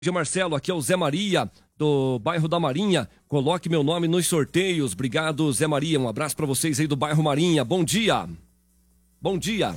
Dia Marcelo, aqui é o Zé Maria, do bairro da Marinha. Coloque meu nome nos sorteios. Obrigado, Zé Maria. Um abraço para vocês aí do bairro Marinha. Bom dia. Bom dia.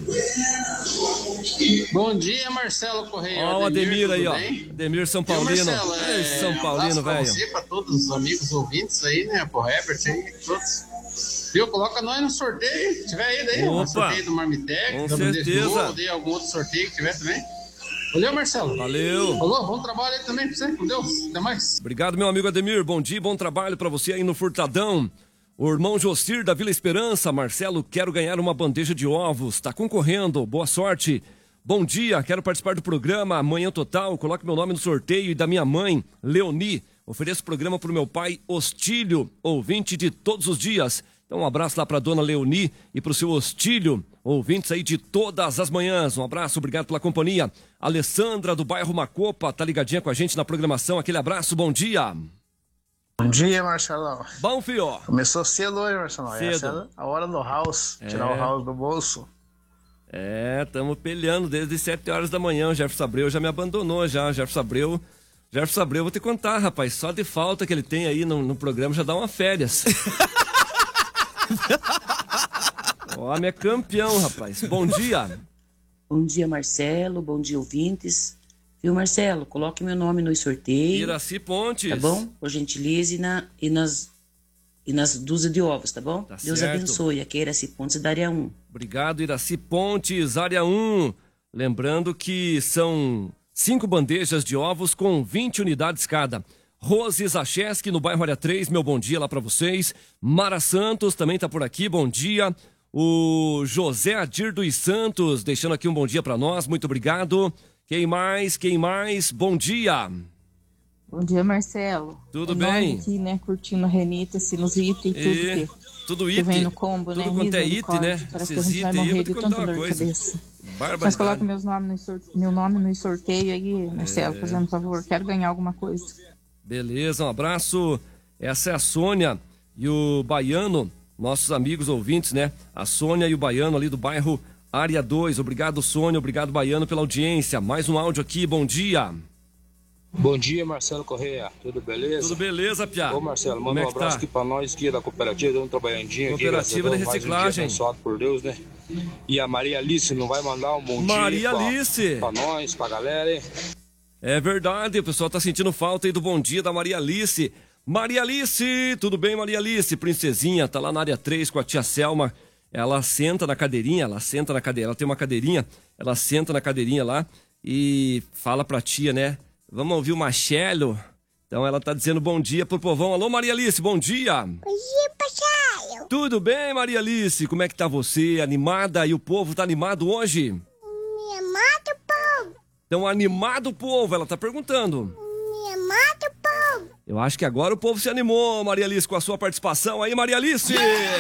Bom dia, Marcelo Correia. Ó, o Ademir aí, ó. Bem? Ademir São Paulino. Marcelo, São Paulino, velho. Você, para todos os amigos ouvintes aí, né? Pro Herbert aí, todos. Viu? Coloca nós no sorteio. Se tiver aí daí, o sorteio do Marmitex. Com certeza. Ou algum outro sorteio que tiver também. Valeu, Marcelo. Valeu. Falou, bom trabalho aí também pra você. Com Deus. Até mais. Obrigado, meu amigo Ademir. Bom dia, bom trabalho pra você aí no Furtadão. O irmão Jocir da Vila Esperança. Marcelo, quero ganhar uma bandeja de ovos. Tá concorrendo. Boa sorte. Bom dia, quero participar do programa Manhã Total. Coloque meu nome no sorteio e da minha mãe, Leoni. Ofereço o programa pro meu pai, Ostílio, ouvinte de todos os dias. Então um abraço lá pra dona Leoni e pro seu Ostílio, ouvintes aí de todas as manhãs. Um abraço, obrigado pela companhia. Alessandra do bairro Macopa, tá ligadinha com a gente na programação. Aquele abraço, bom dia. Bom dia, Marcelão. Bom, filho. Começou cedo hoje, Marcelão. Cedo. Essa é a hora do house, tirar o house do bolso. Estamos peleando desde 7 horas da manhã. O Jefferson Abreu já me abandonou já. Jefferson Abreu, vou te contar, rapaz. Só de falta que ele tem aí no programa já dá uma férias. O homem é campeão, rapaz. Bom dia. Bom dia, Marcelo. Bom dia, ouvintes. Viu, Marcelo? Coloque meu nome no sorteio. Iraci Pontes. Tá bom? Por gentileza e nas dúzias de ovos, tá bom? Tá Deus certo. abençoe. Aqui é Iraci Pontes da área 1. Obrigado, Iraci Pontes, área 1. Lembrando que são 5 bandejas de ovos com 20 unidades cada. Rose Zacheski, no bairro Área 3, meu bom dia lá pra vocês. Mara Santos também tá por aqui, bom dia. O José Adir dos Santos, deixando aqui um bom dia pra nós, muito obrigado. Quem mais? Bom dia. Bom dia, Marcelo. Tudo bem? Aqui, né, curtindo a renita, sinusite e tudo tudo que vem no combo, tudo né? quanto é it, né? Parece que a gente vai morrer de tanta dor de cabeça. Mas coloca meu nome no sorteio aí, Marcelo, fazendo favor. Quero ganhar alguma coisa. Beleza, um abraço. Essa é a Sônia e o Baiano, nossos amigos ouvintes, né? A Sônia e o Baiano ali do bairro Área 2. Obrigado, Sônia. Obrigado, Baiano, pela audiência. Mais um áudio aqui. Bom dia. Bom dia, Marcelo Correia. Tudo beleza? Tudo beleza, Piá? Ô, Marcelo, manda um abraço aqui pra nós aqui da cooperativa, dando um trabalhandinho aqui. Cooperativa de Reciclagem. Abençoado por Deus, né? E a Maria Alice não vai mandar um bom Maria dia Alice. Pra nós, pra galera, hein? É verdade, o pessoal tá sentindo falta aí do bom dia da Maria Alice. Maria Alice, tudo bem, Maria Alice? Princesinha, tá lá na área 3 com a tia Selma. Ela senta na cadeirinha, ela tem uma cadeirinha, ela senta na cadeirinha lá e fala pra tia, né? Vamos ouvir o Machelo? Então ela tá dizendo bom dia pro povão. Alô, Maria Alice, bom dia. Bom dia, Marcelo. Tudo bem, Maria Alice? Como é que tá você? Animada? E o povo tá animado hoje? Animado, povo. Então, animado o povo, ela tá perguntando. Animado, povo. Eu acho que agora o povo se animou, Maria Alice, com a sua participação aí, Maria Alice.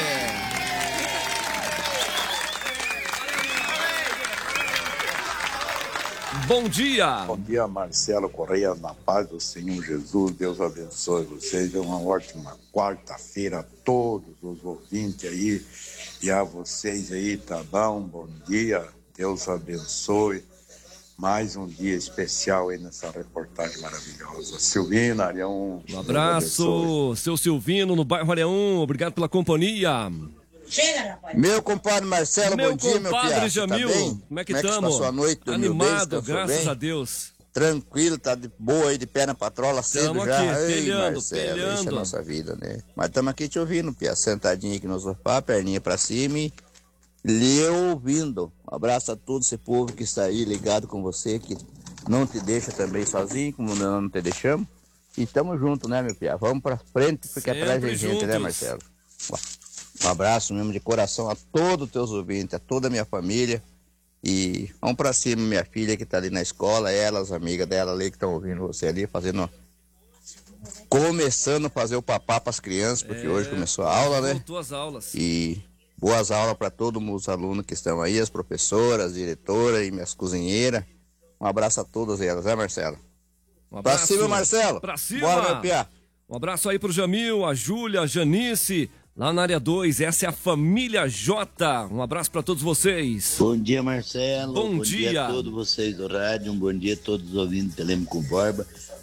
Bom dia. Bom dia, Marcelo Correia, na paz do Senhor Jesus. Deus abençoe vocês. É uma ótima quarta-feira a todos os ouvintes aí e a vocês aí, tá bom? Bom dia, Deus abençoe. Mais um dia especial aí nessa reportagem maravilhosa. Silvino, área 1. Um abraço, seu Silvino, no bairro Área 1. Obrigado pela companhia. Meu compadre Marcelo, bom dia, meu compadre piá. Jamil, Tá bem? como é que estamos? passou a noite? Animado, graças a Deus. Tranquilo, tá de boa aí, de pé na patrola, cedo tamo já. Aqui, Ei, pelhando, Marcelo, pelhando. Isso é a nossa vida, né? Mas estamos aqui te ouvindo, piá, sentadinho aqui no sofá, perninha pra cima e lhe ouvindo. Um abraço a todo esse povo que está aí ligado com você, que não te deixa também sozinho, como nós não te deixamos. E tamo junto, né, meu piá? Vamos pra frente, porque sempre atrás de gente, juntos, né, Marcelo? Um abraço mesmo de coração a todos os teus ouvintes, a toda a minha família. E vamos pra cima, minha filha que tá ali na escola, ela, as amigas dela ali que estão ouvindo você ali, começando a fazer o papá pras crianças, porque hoje começou a aula, né? Voltou as aulas. E boas aulas para todos os alunos que estão aí, as professoras, as diretoras e minhas cozinheiras. Um abraço a todas elas, né, Marcelo? Um abraço. Pra cima, Marcelo. Pra cima. Bora, meu piá. Um abraço aí pro Jamil, a Júlia, a Janice, Lá na área 2, essa é a família J. Um abraço para todos vocês. Bom dia, Marcelo. Bom dia a todos vocês do rádio. Um bom dia a todos os ouvintes do Telêmaco Borba.